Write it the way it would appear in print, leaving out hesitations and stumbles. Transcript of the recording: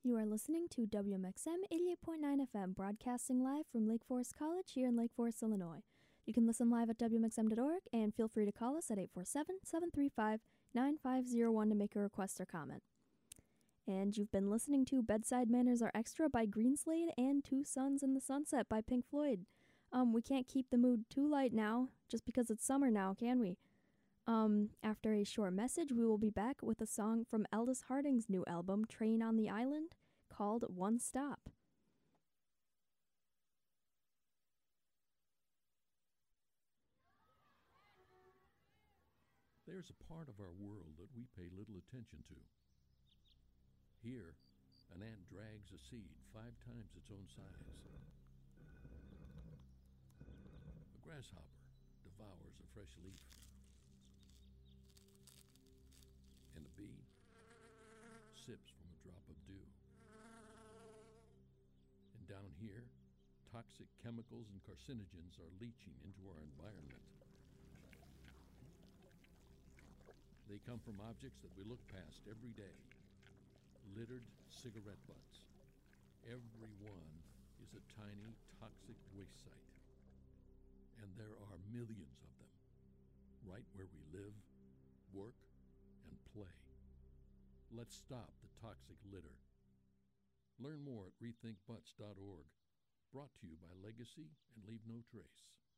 You are listening to WMXM 88.9 FM, broadcasting live from Lake Forest College here in Lake Forest, Illinois. You can listen live at WMXM.org and feel free to call us at 847-735-9501 to make a request or comment. And you've been listening to Bedside Manners Are Extra by Greenslade and Two Suns in the Sunset by Pink Floyd. We can't keep the mood too light now, just because it's summer now, can we? After a short message, we will be back with a song from Aldous Harding's new album, Train on the Island, called One Stop. There's a part of our world that we pay little attention to. Here, an ant drags a seed 5 times its own size. A grasshopper devours a fresh leaf. And a bee sips from a drop of dew. And down here, toxic chemicals and carcinogens are leaching into our environment. They come from objects that we look past every day. Littered cigarette butts. Every one is a tiny toxic waste site. And there are millions of them, right where we live, work, and play. Let's stop the toxic litter. Learn more at rethinkbutts.org. Brought to you by Legacy and Leave No Trace.